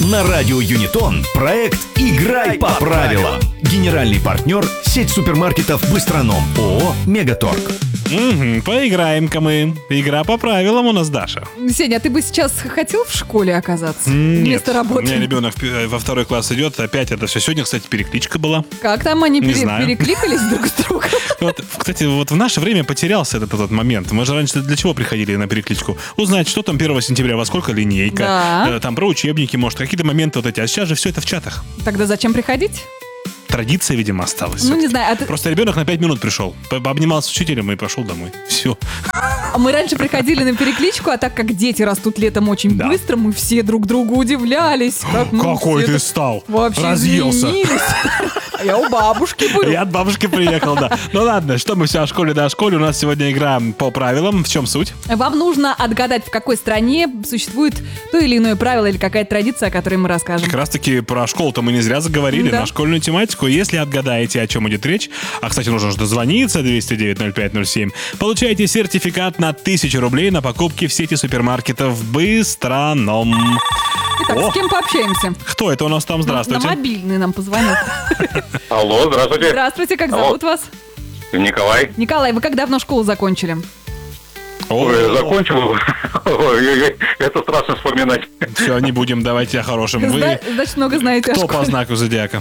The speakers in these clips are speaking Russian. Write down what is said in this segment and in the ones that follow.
На радио Юнитон проект «Играй по правилам». Генеральный партнер – сеть супермаркетов «Быстроном». ООО «Мегаторг». Поиграем-ка мы. Игра по правилам у нас, Даша. Сеня, а ты бы сейчас хотел в школе оказаться? Нет, Вместо работы? у меня ребенок во 2 класс идет, опять это все. Сегодня, кстати, перекличка была. Как там они Не знаю. перекликались друг с другом? Кстати, вот в наше время потерялся этот момент. Мы же раньше для чего приходили на перекличку? Узнать, что там 1 сентября, во сколько линейка, Да. там про учебники, может, какие-то моменты вот эти. А сейчас же все это в чатах. Тогда зачем приходить? Традиция, видимо, осталась. Ну, не всё-таки. знаю, а ты... Просто ребенок на 5 минут пришел, пообнимался с учителем и пошел домой. Все. Мы раньше приходили на перекличку, а так как дети растут летом очень Да. быстро, мы все друг другу удивлялись. Как мы Какой все ты так стал? Вообще Разъелся. изменились. А я у бабушки был. Я от бабушки приехал, да. Ну ладно, что мы все о школе, да, о школе. У нас сегодня игра по правилам. В чем суть? Вам нужно отгадать, в какой стране существует то или иное правило или какая-то традиция, о которой мы расскажем. Как раз таки про школу-то мы не зря заговорили, Да. на школьную тематику. Если отгадаете, о чем идет речь, а, кстати, нужно же дозвониться, 209-05-07, получаете сертификат на 1000 рублей на покупки в сети супермаркетов «Быстроном». Итак, О! с кем пообщаемся? Кто это у нас там? Здравствуйте. На мобильный нам позвонил. Алло, здравствуйте. Здравствуйте, как Алло. зовут вас? Николай. Николай, вы как давно школу закончили? Ой, закончил. Ой, это страшно вспоминать. Все, не будем, давайте о хорошем. Вы Значит, много знаете о кто по школе. знаку зодиака?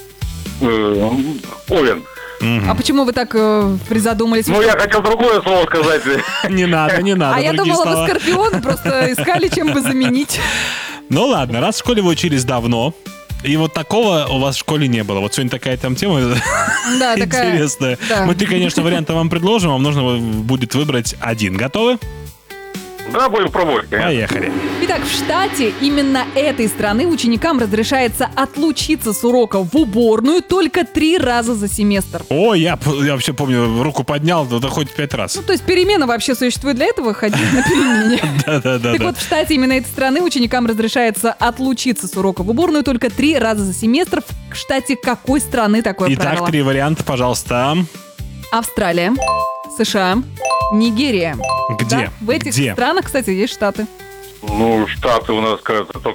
Овен. А почему вы так призадумались? Ну, я хотел другое слово сказать. Не надо, А я другие думала, вы слова. скорпион, просто искали, чем бы заменить. Ну ладно, раз в школе вы учились давно, и вот такого у вас в школе не было. Вот сегодня такая там тема Да, такая. интересная. да. Мы 3, конечно, варианта вам предложим, вам нужно будет выбрать один. Готовы? Да, будем пробовать. конечно. Поехали. Итак, в штате именно этой страны ученикам разрешается отлучиться с уроков в уборную только 3 раза за семестр. О, я вообще помню, руку поднял, да хоть 5 раз. Ну, то есть перемена вообще существует для этого, ходить на перемене. Да-да-да. Так вот, в штате именно этой страны ученикам разрешается отлучиться с уроков в уборную только 3 раза за семестр. В штате какой страны такое Итак, правило? 3 варианта, пожалуйста. Австралия, США, Нигерия. Где? Да, в этих Где? странах, кстати, есть штаты. Ну, Штаты у нас, кажется, только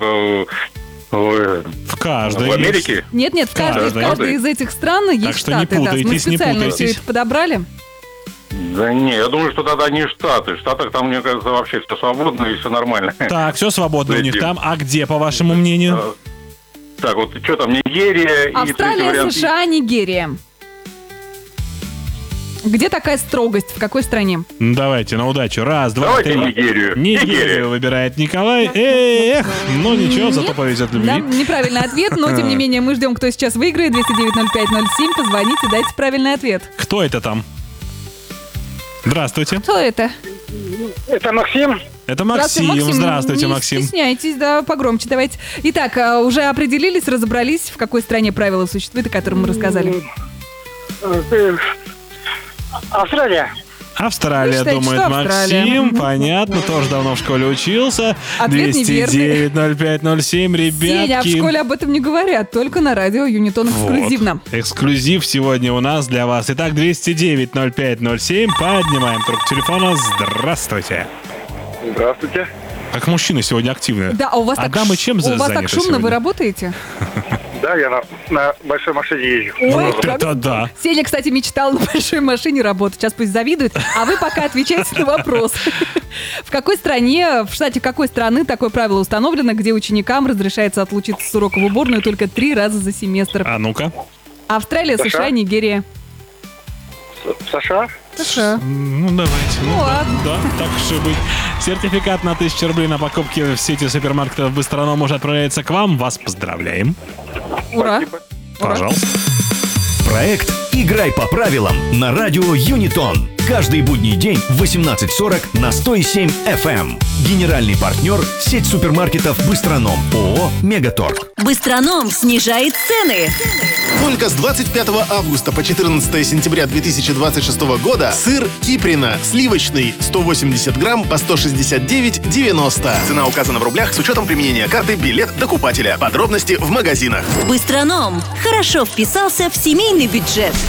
В каждой. в Америке. Нет, в каждой Каждой. из этих стран есть что не штаты. Да. Мы путайтесь, не специально все путайтесь. это подобрали. Да не, я думаю, что тогда не Штаты. В Штатах там, мне кажется, вообще все свободно и все нормально. Так, все свободно у них Зайди. там. А где, по вашему мнению? Так, вот что там, Нигерия и третий Австралия, вариант. США, Нигерия. Где такая строгость? В какой стране? Ну, давайте, на удачу. Раз, два, Давайте три. Нигерию. Нигерию выбирает Николай. Эх, ну ничего, зато Нет. повезет Да, любви. неправильный ответ, но тем не менее мы ждем, кто сейчас выиграет. 209-05-07. Позвоните, дайте правильный ответ. Кто это там? Здравствуйте. Кто это? Это Максим. Это Максим. Здравствуйте, не Максим. стесняйтесь, да, погромче давайте. Итак, уже определились, разобрались, в какой стране правила существует, о котором мы рассказали? Австралия. Австралия, Вы считаете, думает что Австралия? Максим. Понятно, тоже давно в школе учился. Ответ неверный. 209-05-07, Сеня, а в ребятки. школе об этом не говорят, только на радио Юнитон эксклюзивно. Вот. Эксклюзив сегодня у нас для вас. Итак, 209-05-07. Поднимаем трубку телефона. Здравствуйте. Здравствуйте. Как мужчины сегодня активны. Да, а у вас А так, дамы чем у вас заняты так шумно, сегодня? вы работаете? Да, я на большой машине езжу. Ой, Вот как- это да. Сеня, кстати, мечтал на большой машине работать. Сейчас пусть завидует. А вы пока отвечайте на вопрос. В какой стране, в штате какой страны такое правило установлено, где ученикам разрешается отлучиться с урока в уборную только 3 раза за семестр? А ну-ка. Австралия, США, Нигерия. США. США. Ну, давайте. Ну, ладно. Да, так уж и быть. Сертификат на 1000 рублей на покупки в сети супермаркетов «Быстроном» уже отправляется к вам. Вас поздравляем. Ура. Пожалуйста. Проект «Играй по правилам» на радио Юнитон. Каждый будний день в 18:40 на 107 FM. Генеральный партнер – сеть супермаркетов «Быстроном». ООО «Мегаторг». Быстроном снижает цены. Только с 25 августа по 14 сентября 2026 года сыр Киприна сливочный 180 грамм по 169,90. Цена указана в рублях с учетом применения карты «Билет докупателя». Подробности в магазинах. Быстроном хорошо вписался в семейный бюджет.